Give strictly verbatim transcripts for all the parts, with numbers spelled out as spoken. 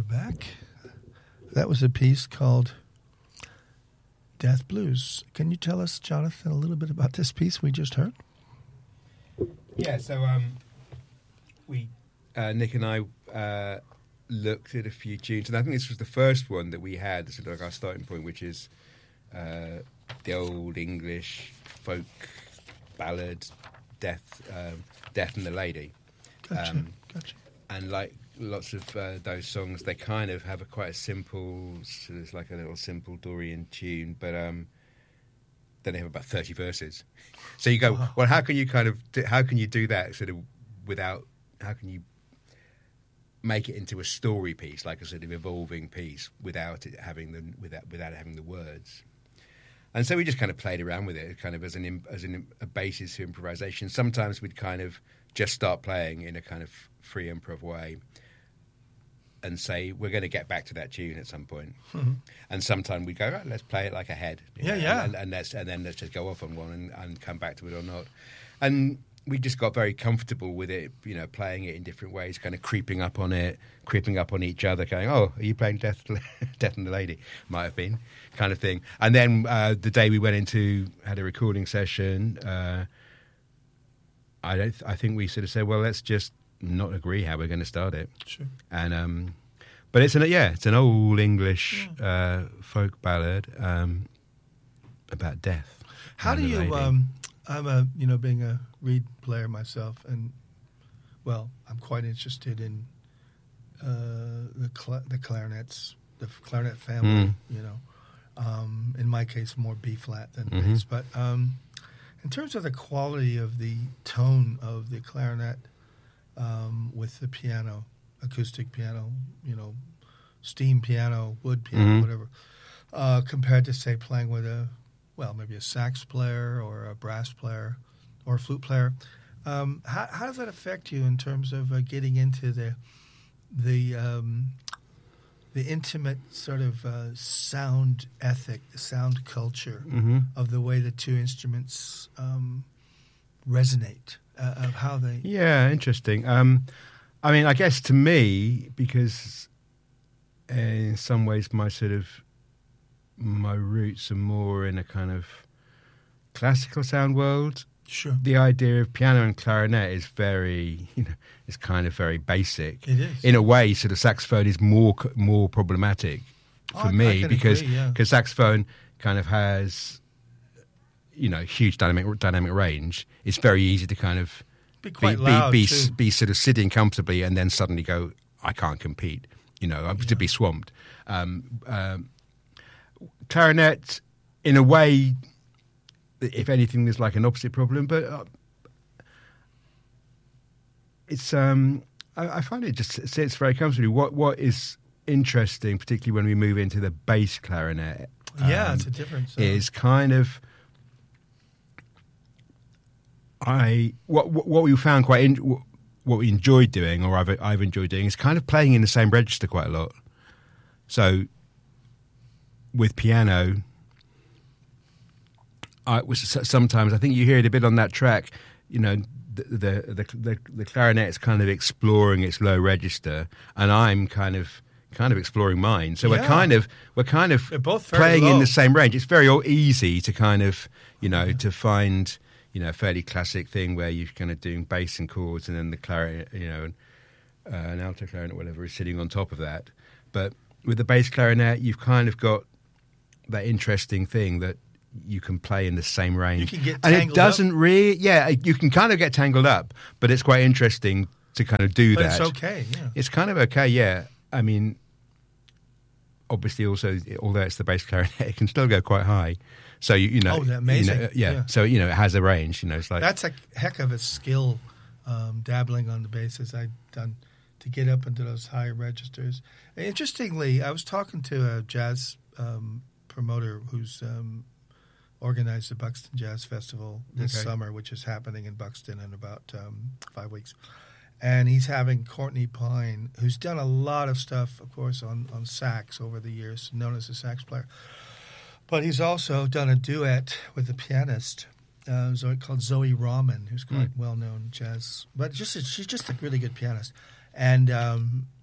back. That was a piece called Death Blues. Can you tell us, Jonathan, a little bit about this piece we just heard? Yeah, so um, we, uh, Nick and I uh, looked at a few tunes, and I think this was the first one that we had, sort of like our starting point, which is uh, the old English folk ballad, Death, um, Death and the Lady. Gotcha, um, gotcha. And like lots of uh, those songs, they kind of have a quite a simple, sort of like a little simple Dorian tune, but um, then they have about thirty verses. So you go, wow. Well, how can you kind of, do, how can you do that sort of without, how can you make it into a story piece, like a sort of evolving piece, without it having the without without having the words? And so we just kind of played around with it, kind of as an as an, a basis for improvisation. Sometimes we'd kind of just start playing in a kind of free improv way and say, we're going to get back to that tune at some point. Mm-hmm. And sometimes we go, right, let's play it like a head. Yeah, know, yeah. And, and, let's, and then let's just go off on one and, and come back to it or not. And we just got very comfortable with it, you know, playing it in different ways, kind of creeping up on it, creeping up on each other, going, oh, are you playing Death, Death and the Lady? Might have been, kind of thing. And then uh, the day we went into, had a recording session, uh, I don't. I think we sort of said, well, let's just not agree how we're going to start it. Sure. And um, but it's an yeah, it's an old English yeah. uh, folk ballad um, about death. How do you? Um, I'm a you know being a reed player myself, and well, I'm quite interested in uh, the cl- the clarinets, the clarinet family. Mm. You know, um, in my case, more B flat than mm-hmm. bass, but. Um, In terms of the quality of the tone of the clarinet um, with the piano, acoustic piano, you know, steam piano, wood piano, mm-hmm. whatever, uh, compared to, say, playing with a, well, maybe a sax player or a brass player or a flute player, um, how, how does that affect you in terms of uh, getting into the the um, the intimate sort of uh, sound ethic, the sound culture mm-hmm. of the way the two instruments um, resonate, uh, of how they... Yeah, interesting. Um, I mean, I guess to me, because in some ways my sort of, my roots are more in a kind of classical sound world. Sure. The idea of piano and clarinet is very, you know, is kind of very basic. It is. In a way, sort of saxophone is more more problematic for oh, me I because agree, yeah. cause saxophone kind of has, you know, huge dynamic dynamic range. It's very easy to kind of be quite be, loud be, too. be, be sort of sitting comfortably and then suddenly go, I can't compete. You know, I'm yeah. to be swamped. Um, um, clarinet, in a way. If anything, there's like an opposite problem, but uh, it's. Um, I, I find it just sits very comfortably. What what is interesting, particularly when we move into the bass clarinet, um, yeah, it's a difference. Is kind of. I what what we found quite in, what we enjoyed doing, or I've I've enjoyed doing, is kind of playing in the same register quite a lot. So, with piano. I was sometimes I think you hear it a bit on that track. You know, the the the, the, the clarinet is kind of exploring its low register, and I'm kind of kind of exploring mine. So yeah. we're kind of we're kind of both playing low. in the same range. It's very easy to kind of you know yeah. to find you know a fairly classic thing where you're kind of doing bass and chords, and then the clarinet, you know, uh, an alto clarinet or whatever is sitting on top of that. But with the bass clarinet, you've kind of got that interesting thing that. You can play in the same range. You can get and tangled it doesn't up. really, yeah, you can kind of get tangled up, but it's quite interesting to kind of do but that. It's okay, yeah. It's kind of okay, yeah. I mean, obviously also, although it's the bass clarinet, it can still go quite high. So, you, you know. Oh, amazing. You know, yeah. yeah. So, you know, it has a range, you know, it's like. That's a heck of a skill, um, dabbling on the basses I've done to get up into those high registers. Interestingly, I was talking to a jazz um, promoter who's, um, organized the Buxton Jazz Festival this okay. summer, which is happening in Buxton in about um, five weeks. And he's having Courtney Pine, who's done a lot of stuff, of course, on, on sax over the years, known as a sax player. But he's also done a duet with a pianist uh, called Zoe Rahman, who's quite mm. well-known jazz. But just she's just a really good pianist. And um,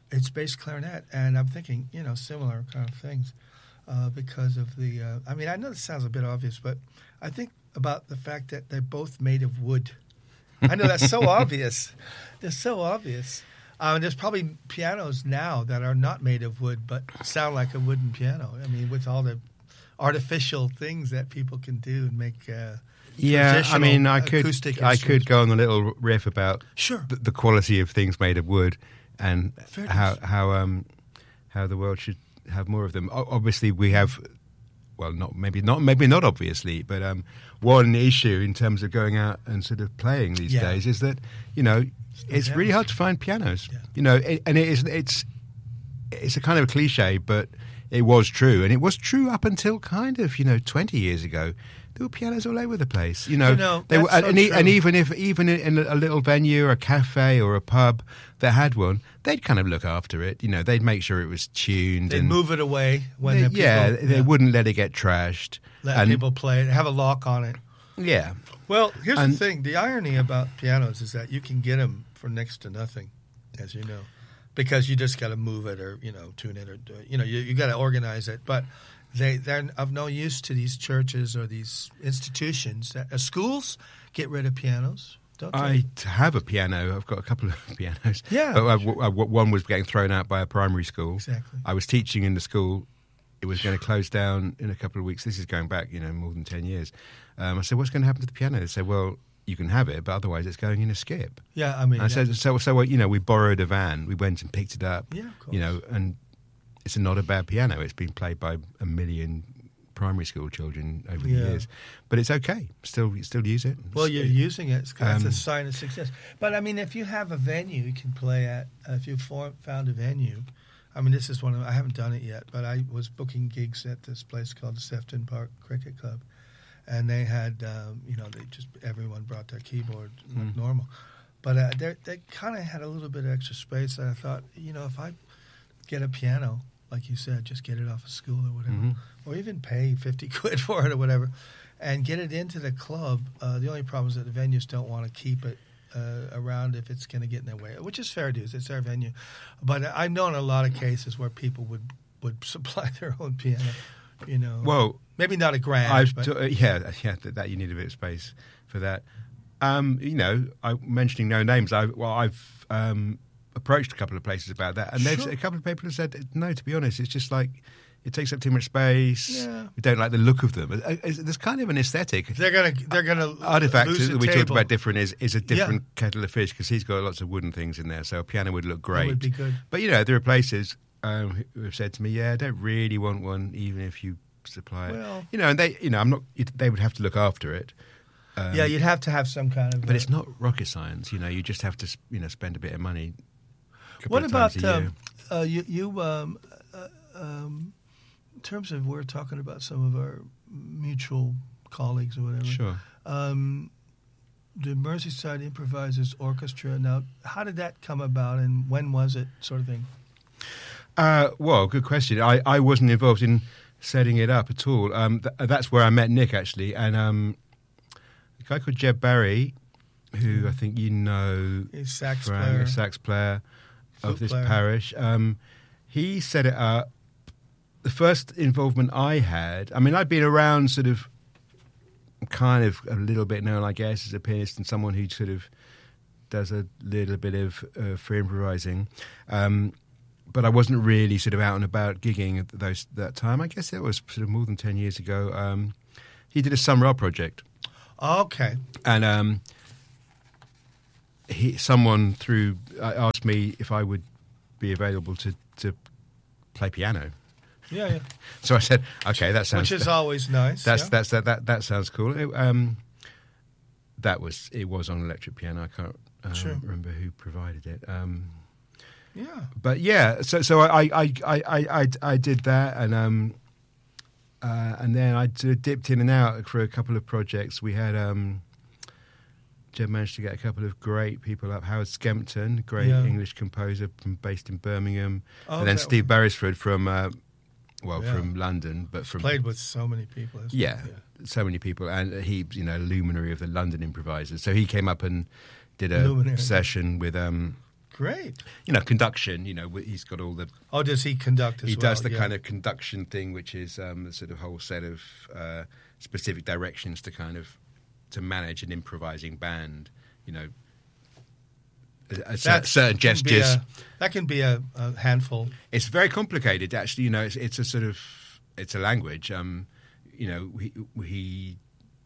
it's bass clarinet, and I'm thinking, you know, similar kind of things uh, because of the. Uh, I mean, I know this sounds a bit obvious, but I think about the fact that they're both made of wood. I know that's so obvious. They're so obvious. Uh, there's probably pianos now that are not made of wood, but sound like a wooden piano. I mean, with all the artificial things that people can do and make. Uh, Yeah, I mean, I could I could go on a little riff about sure. the, the quality of things made of wood and Fair how enough. how um how the world should have more of them. O- obviously, we have, well, not maybe not maybe not obviously, but um, one issue in terms of going out and sort of playing these Yeah. days is that you know it's really pianos. hard to find pianos. Yeah. You know, it, and it is it's it's a kind of a cliche, but it was true, and it was true up until kind of you know twenty years ago. There were pianos all over the place, you know. You know, they were, that's so and, e- true. and even if even in a little venue or a cafe or a pub that had one, they'd kind of look after it. You know, they'd make sure it was tuned. They'd and move it away when they, the people, yeah, they wouldn't let it get trashed. let and, people play it, have a lock on it. Yeah. Well, here's And- the thing. The irony about pianos is that you can get them for next to nothing, as you know, because you just got to move it or, you know, tune it or, do it. you know, you, you got to organize it. But they, they're of no use to these churches or these institutions. That, uh, schools get rid of pianos, don't they? I t- have a piano. I've got a couple of pianos. Yeah. But I, I, one was getting thrown out by a primary school. Exactly. I was teaching in the school. It was going to close down in a couple of weeks. This is going back, you know, more than ten years. Um, I said, what's going to happen to the piano? They said, well, you can have it, but otherwise it's going in a skip. Yeah, I mean. I said, so, so, you know, we borrowed a van. We went and picked it up. Yeah, of course. You know, and it's not a bad piano. It's been played by a million primary school children over the Yeah. years. But it's okay. Still still use it. Well, you're using it. It's, that's Um, a sign of success. But, I mean, if you have a venue you can play at, uh, if you've for, found a venue, I mean, this is one of I haven't done it yet, but I was booking gigs at this place called the Sefton Park Cricket Club. And they had, um, you know, they just everyone brought their keyboard like Mm. normal. But uh, they they kind of had a little bit of extra space. And I thought, you know, if I get a piano, like you said, just get it off of school or whatever, Mhm. or even pay fifty quid for it or whatever, and get it into the club. Uh, the only problem is that the venues don't want to keep it uh, around if it's going to get in their way, which is fair dues. It's their venue. But I've known a lot of cases where people would, would supply their own piano, you know. Well, maybe not a grand, I've but t- uh, yeah, yeah, that, that you need a bit of space for that. Um, you know, I, mentioning no names, I well, I've um, approached a couple of places about that, and they've Sure. a couple of people have said no. To be honest, it's just like it takes up too much space. Yeah. We don't like the look of them. Uh, uh, There's kind of an aesthetic. they're gonna they're gonna Artifact lose that the we talked table. about different is, is a different Yeah. kettle of fish because he's got lots of wooden things in there, so a piano would look That great. would be good. But you know, there are places um, who have said to me, "Yeah, I don't really want one, even if you supply it." Well- you know, and they, you know, I'm not. They would have to look after it. Um, Yeah, you'd have to have some kind of. but uh, it's not rocket science. You know, you just have to, you know, spend a bit of money. a couple What of about times a year. um, uh, you? You um, uh, um, in terms of we're talking about some of our mutual colleagues or whatever. Sure. Um, the Merseyside Improvisers Orchestra. Now, how did that come about, and when was it, sort of thing? Uh, well, good question. I, I wasn't involved in setting it up at all. Um, th- that's where I met Nick, actually. And um, a guy called Jeb Barry, who I think you know, He's sax Frank, player. a sax player of Flute this player. parish. Um, he set it up. The first involvement I had, I mean, I'd been around sort of kind of a little bit known, I guess, as a pianist and someone who sort of does a little bit of uh, free improvising. Um, but I wasn't really sort of out and about gigging at those that time. I guess it was sort of more than ten years ago. Um, he did a Summer Art project. Okay. And um, he, someone through uh, asked me if I would be available to, to play piano. Yeah, yeah. So I said, "Okay, that sounds." Which is always nice. that's yeah. that's that, that that sounds cool. It, um, that was it was on electric piano. I can't um, Sure. remember who provided it. Um, Yeah. but yeah, so so I I, I, I, I, I did that, and um, uh, and then I sort of dipped in and out for a couple of projects. We had um, Jeb managed to get a couple of great people up. Howard Skempton, great Yeah. English composer from, based in Birmingham, Oh, and then that- Steve Beresford from uh, well Yeah. from London, but from Played with so many people. hasn't he? yeah, so many people, and he, you know, luminary of the London improvisers. So he came up and did a Luminary. session with um, Great. You know, conduction. You know, he's got all the. Oh, does he conduct as he well? does the Yeah. kind of conduction thing, which is um, the sort of whole set of uh, specific directions to kind of to manage an improvising band. You know, a, a That certain can be gestures. a- that can be a, a handful. It's very complicated, actually. You know, it's, it's a sort of it's a language. Um, you know, he, he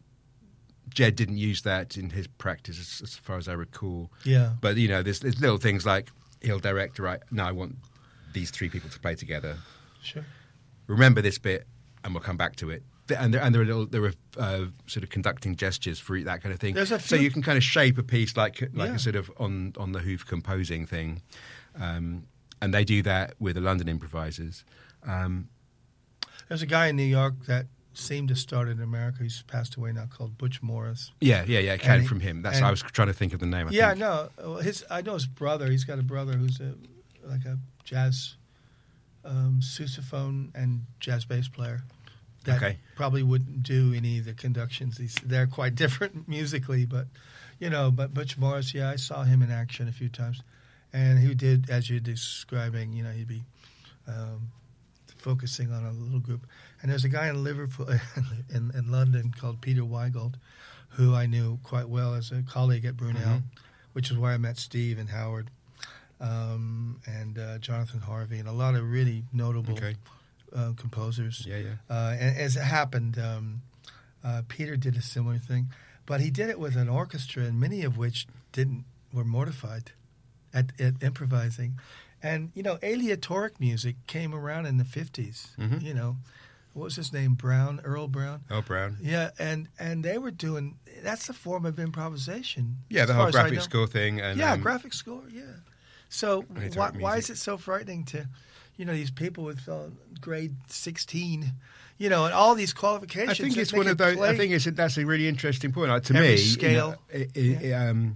Jed didn't use that in his practice, as, as far as I recall. Yeah. But you know, there's, there's little things like he'll direct. Right, no, I want these three people to play together. Sure. Remember this bit, and we'll come back to it. And there, and there are little, there are uh, sort of conducting gestures for that kind of thing. There's a so few- you can kind of shape a piece like like Yeah. a sort of on on the hoof composing thing, um, and they do that with the London improvisers. Um, There's a guy in New York that seemed to start in America. He's passed away now, called Butch Morris. yeah, yeah, yeah. It came And he- from him. That's and- I was trying to think of the name. I yeah, think. no, well, his I know his brother. He's got a brother who's a like a jazz um, sousaphone and jazz bass player. That Okay. probably wouldn't do any of the conductions. These they're quite different musically, but you know, but Butch Morris, yeah, I saw him in action a few times, and he did, as you're describing, you know, he'd be um, focusing on a little group. And there's a guy in Liverpool, in, in London, called Peter Weigold, who I knew quite well as a colleague at Brunel, Mhm. which is where I met Steve and Howard, um, and uh, Jonathan Harvey, and a lot of really notable Okay. uh, composers. Yeah, yeah. Uh, and as it happened, um, uh, Peter did a similar thing, but he did it with an orchestra, and many of which didn't were mortified at, at improvising. And you know, aleatoric music came around in the fifties. Mhm. You know, what was his name? Brown, Earl Brown. Earl Brown. Yeah, and and they were doing that's a form of improvisation. Yeah, as the far whole as I graphic know. score thing. And, Yeah, um, graphic score. Yeah. So Aleatoric why, why is music. it so frightening to, you know, these people with uh, grade sixteen, you know, and all these qualifications? I think that it's make one of it those. I play- think it's that's a really interesting point. Like, to Every me, scale. you know, it, it, it, um,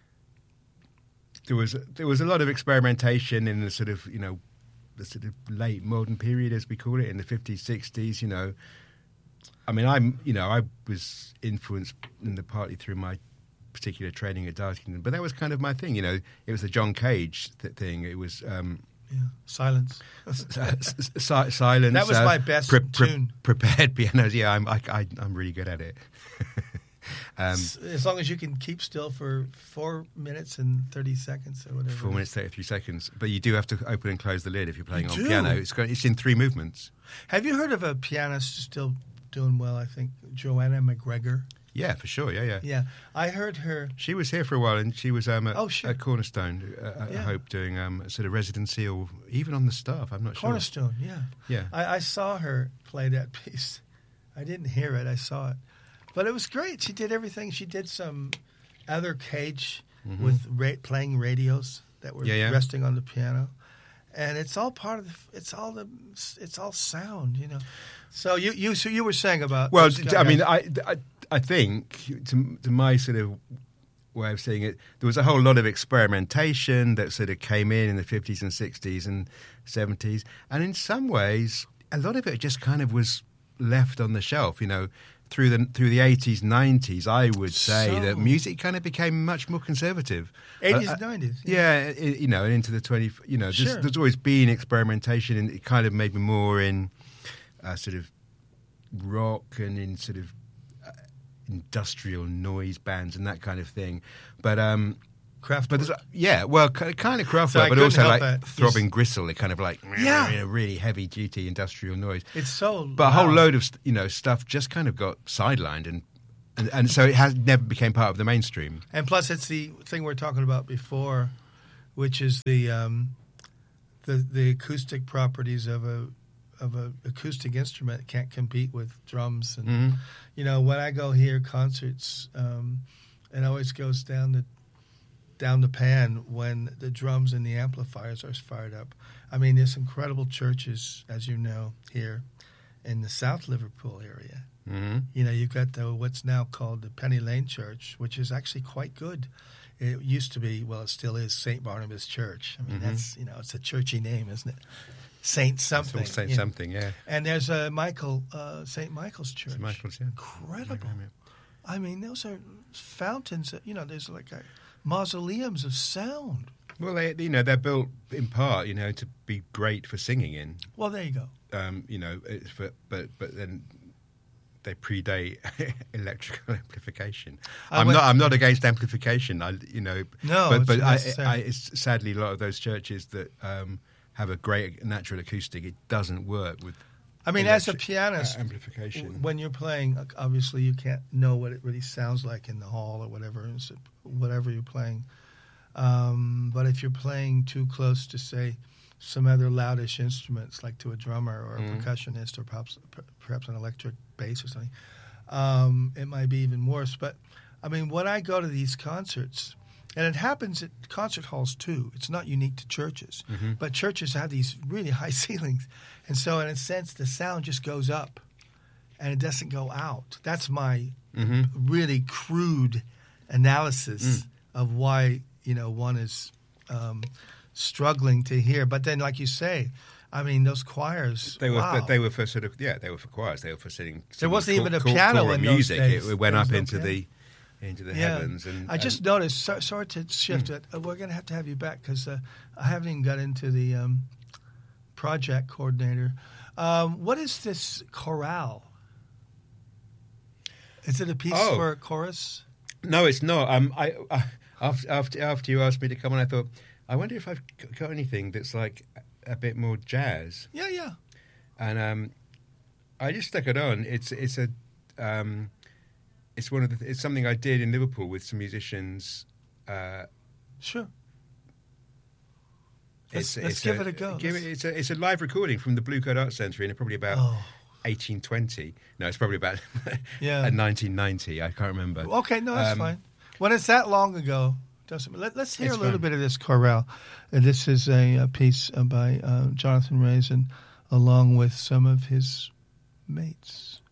there was there was a lot of experimentation in the sort of you know the sort of late modern period, as we call it, in the fifties, sixties. You know, I mean, I'm you know I was influenced in the partly through my particular training at Dartington, but that was kind of my thing. You know, it was the John Cage th- thing. It was. Um, Yeah, silence. S- s- si- silence. That was uh, my best tune. Prepared pianos. Yeah, I'm. I, I, I'm really good at it. um, S- as long as you can keep still for four minutes and thirty seconds or whatever. four minutes thirty-three seconds. But you do have to open and close the lid if you're playing You on do? piano. It's got, it's in three movements. Have you heard of a pianist still doing well? I think Joanna McGregor. Yeah, for sure. Yeah, yeah. Yeah, I heard her. She was here for a while, and she was um, at, Oh, sure. at Cornerstone. Uh, I Yeah. hope doing um, a sort of residency, or even on the staff. I'm not sure. Cornerstone, yeah. Yeah. I, I saw her play that piece. I didn't hear it, I saw it. But it was great. She did everything. She did some other cage Mhm. with ra- playing radios that were Yeah, yeah. resting on the piano. And it's all part of the, it's all the, it's all sound, you know. So you, you, so you were saying about. Well, those d- I guys. mean, I, I, I think, to, to my sort of way of seeing it, there was a whole lot of experimentation that sort of came in in the fifties and sixties and seventies. And in some ways, a lot of it just kind of was left on the shelf, you know. Through the through the eighties, nineties, I would say So- that music kind of became much more conservative. eighties, Uh, uh, nineties. Yeah, i you know, and into the twenty. You know, there's, Sure. there's always been experimentation, and it kind of maybe more in uh, sort of rock and in sort of uh, industrial noise bands and that kind of thing. But um, Kraftwerk. but there's, yeah, well, kind of, kind of Kraftwerk, So I but couldn't also help like it. throbbing gristle. They're kind of like Yeah. you know, really heavy duty industrial noise. It's so. But a whole loud. load of st- you know stuff just kind of got sidelined, and and, and so it has never became part of the mainstream. And plus, it's the thing we are talking about before, which is the um, the the acoustic properties of a of a acoustic instrument can't compete with drums. And Mhm. you know, when I go hear concerts, um, it always goes down the down the pan when the drums and the amplifiers are fired up. I mean, there's incredible churches, as you know, here in the South Liverpool area. Mm-hmm. You know, you've got the, what's now called the Penny Lane Church, which is actually quite good. It used to be, well, it still is Saint Barnabas Church. I mean, Mhm. that's, you know, it's a churchy name, isn't it? Saint something. It's all saying you know. something, yeah. And there's a Michael, uh, Saint Michael's Church. Saint Michael's, yeah. Incredible. I mean, those are fountains. That, you know, there's like a, mausoleums of sound. Well, they, you know, they're built in part, you know, to be great for singing in. Well, there you go. Um, you know, it's for, but but then they predate electrical amplification. I I'm went- not. I'm not against amplification. I, you know, No, but it's but I, necessary. I, it's sadly a lot of those churches that um, have a great natural acoustic. It doesn't work with. I mean, as a electric, pianist, uh, amplification. when you're playing, obviously you can't know what it really sounds like in the hall or whatever, it's- whatever you're playing. Um, but if you're playing too close to, say, some other loudish instruments, like to a drummer or a Mhm. percussionist or perhaps perhaps an electric bass or something, um, it might be even worse. But I mean, when I go to these concerts, and it happens at concert halls too. It's not unique to churches, Mhm. but churches have these really high ceilings, and so in a sense, the sound just goes up, and it doesn't go out. That's my hmm really crude analysis Mm. of why you know one is um, struggling to hear. But then, like you say, I mean, those choirs. They were, wow. they were for sort of, yeah, they were for choirs. They were for sitting. There wasn't singing even a chor- piano choral in those music. days. It, it went There was up no into piano. the into the Yeah. heavens. And I just and- noticed. So, sorry to shift Mm. it. Uh, we're going to have to have you back because uh, I haven't even got into the um, project coordinator. Um, what is this chorale? Is it a piece Oh. for a chorus? No, it's not. Um, I, I after, after after you asked me to come on, I thought, I wonder if I've g- got anything that's like a bit more jazz, Yeah, yeah. and um, I just stuck it on. It's it's a um, it's one of the it's something I did in Liverpool with some musicians. Uh, Sure. it's, Let's- let's it's give it a go. Give it, Let's- it's a it's a live recording from the Blue Coat Arts Centre in probably about Oh, eighteen twenty. No, it's probably about yeah. uh, nineteen ninety. I can't remember. Okay, no, that's Um, fine. When it's that long ago, doesn't let, let's hear It's a little fine. bit of this chorale. Uh, this is a, a piece uh, by uh, Jonathan Raisin, along with some of his mates.